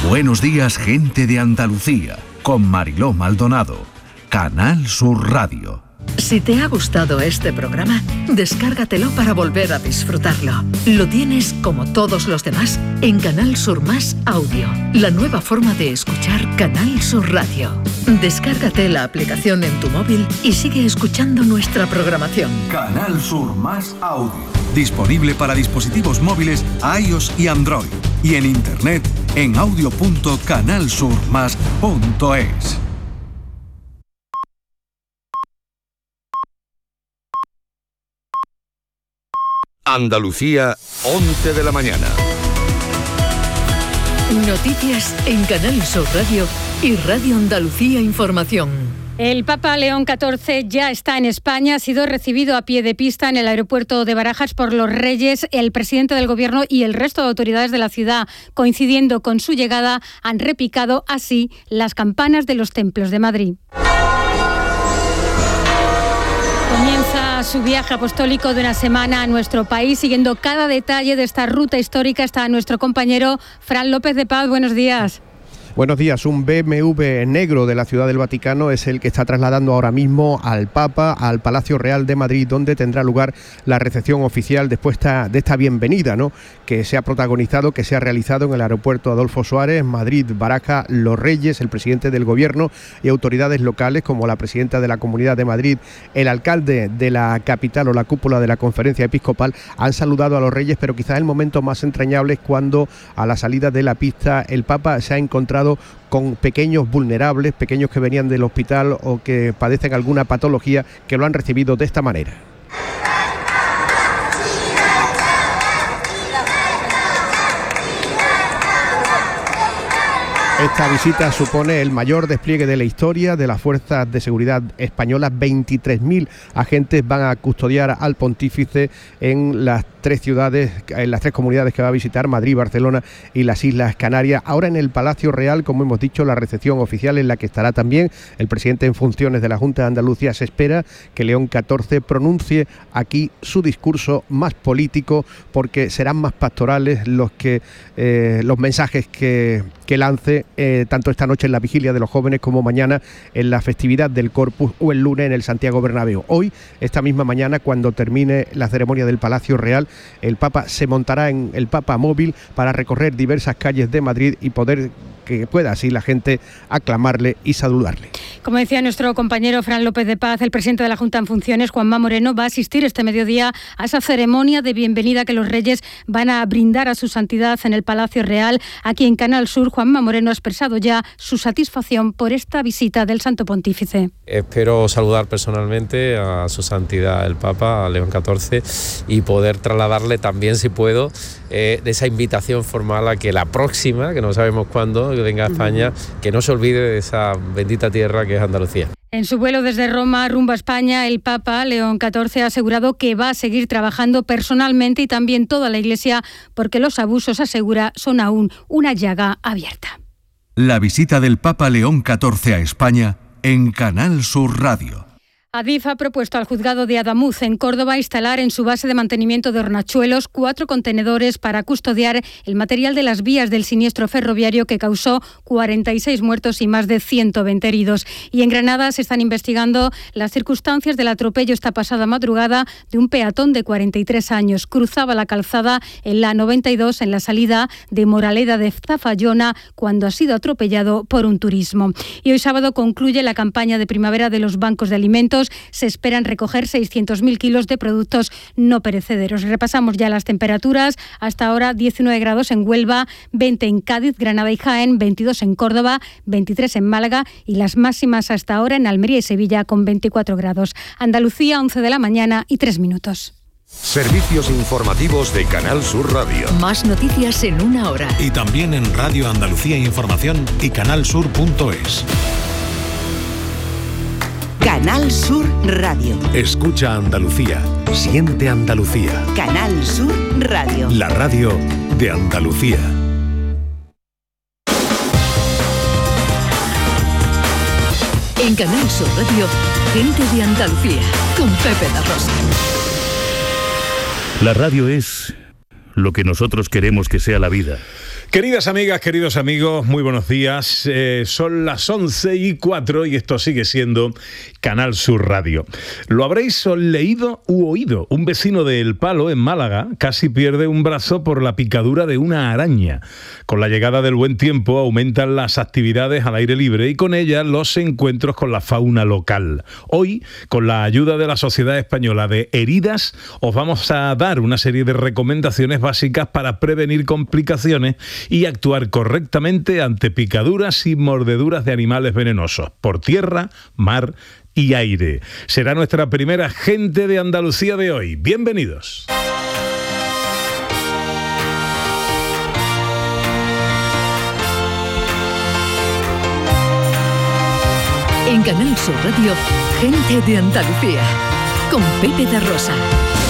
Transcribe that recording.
Buenos días, gente de Andalucía, con Mariló Maldonado, Canal Sur Radio. Si te ha gustado este programa, descárgatelo para volver a disfrutarlo. Lo tienes, como todos los demás, en Canal Sur Más Audio, la nueva forma de escuchar Canal Sur Radio. Descárgate la aplicación en tu móvil y sigue escuchando nuestra programación. Canal Sur Más Audio. Disponible para dispositivos móviles iOS y Android. Y en internet en audio.canalsurmas.es. Andalucía, 11 de la mañana. Noticias en Canal Sur Radio y Radio Andalucía Información. El Papa León XIV ya está en España, ha sido recibido a pie de pista en el aeropuerto de Barajas por los reyes, el presidente del gobierno y el resto de autoridades de la ciudad. Coincidiendo con su llegada, han repicado así las campanas de los templos de Madrid. Comienza su viaje apostólico de una semana a nuestro país. Siguiendo cada detalle de esta ruta histórica está nuestro compañero Fran López de Paz. Buenos días. Buenos días. Un BMW negro de la Ciudad del Vaticano es el que está trasladando ahora mismo al Papa al Palacio Real de Madrid, donde tendrá lugar la recepción oficial después de esta bienvenida, ¿no?, que se ha protagonizado, que se ha realizado en el aeropuerto Adolfo Suárez, Madrid, Barajas, los reyes, el presidente del gobierno y autoridades locales como la presidenta de la Comunidad de Madrid, el alcalde de la capital o la cúpula de la Conferencia Episcopal han saludado a los reyes, pero quizás el momento más entrañable es cuando a la salida de la pista el Papa se ha encontrado con pequeños vulnerables, pequeños que venían del hospital o que padecen alguna patología, que lo han recibido de esta manera. Esta visita supone el mayor despliegue de la historia de las fuerzas de seguridad españolas. 23.000 agentes van a custodiar al pontífice en las tres ciudades, en las tres comunidades que va a visitar, Madrid, Barcelona y las Islas Canarias. Ahora en el Palacio Real, como hemos dicho, la recepción oficial en la que estará también el presidente en funciones de la Junta de Andalucía. Se espera que León XIV pronuncie aquí su discurso más político, porque serán más pastorales los mensajes que lance tanto esta noche en la vigilia de los jóvenes como mañana en la festividad del Corpus o el lunes en el Santiago Bernabéu. Hoy, esta misma mañana, cuando termine la ceremonia del Palacio Real, el Papa se montará en el Papa Móvil para recorrer diversas calles de Madrid y que pueda así la gente aclamarle y saludarle. Como decía nuestro compañero Fran López de Paz, el presidente de la Junta en funciones, Juanma Moreno, va a asistir este mediodía a esa ceremonia de bienvenida que los reyes van a brindar a su santidad en el Palacio Real. Aquí en Canal Sur, Juanma Moreno ha expresado ya su satisfacción por esta visita del Santo Pontífice. Espero saludar personalmente a su santidad el Papa, a León XIV, y poder trasladarle también, si puedo, de esa invitación formal a que la próxima, que no sabemos cuándo, que venga a España, que no se olvide de esa bendita tierra que es Andalucía. En su vuelo desde Roma rumbo a España, el Papa León XIV ha asegurado que va a seguir trabajando personalmente y también toda la Iglesia, porque los abusos, asegura, son aún una llaga abierta. La visita del Papa León XIV a España en Canal Sur Radio. Adif ha propuesto al juzgado de Adamuz, en Córdoba, instalar en su base de mantenimiento de Hornachuelos 4 contenedores para custodiar el material de las vías del siniestro ferroviario que causó 46 muertos y más de 120 heridos. Y en Granada se están investigando las circunstancias del atropello esta pasada madrugada de un peatón de 43 años. Cruzaba la calzada en la 92 en la salida de Moraleda de Zafallona cuando ha sido atropellado por un turismo. Y hoy sábado concluye la campaña de primavera de los bancos de alimentos. Se esperan recoger 600.000 kilos de productos no perecederos. Repasamos ya las temperaturas. Hasta ahora 19 grados en Huelva, 20 en Cádiz, Granada y Jaén, 22 en Córdoba, 23 en Málaga y las máximas hasta ahora en Almería y Sevilla con 24 grados. Andalucía, 11 de la mañana y 3 minutos. Servicios informativos de Canal Sur Radio. Más noticias en una hora. Y también en Radio Andalucía Información y canalsur.es. Canal Sur Radio. Escucha Andalucía. Siente Andalucía. Canal Sur Radio. La radio de Andalucía. En Canal Sur Radio, gente de Andalucía, con Pepe da Rosa. La radio es lo que nosotros queremos que sea la vida. Queridas amigas, queridos amigos, muy buenos días. Son las 11:04 y esto sigue siendo Canal Sur Radio. Lo habréis leído u oído. Un vecino de El Palo, en Málaga, casi pierde un brazo por la picadura de una araña. Con la llegada del buen tiempo aumentan las actividades al aire libre y con ellas los encuentros con la fauna local. Hoy, con la ayuda de la Sociedad Española de Heridas, os vamos a dar una serie de recomendaciones básicas para prevenir complicaciones y actuar correctamente ante picaduras y mordeduras de animales venenosos, por tierra, mar y aire. Será nuestra primera Gente de Andalucía de hoy. Bienvenidos. En Canal Sur Radio, Gente de Andalucía, con Pepe de Rosa.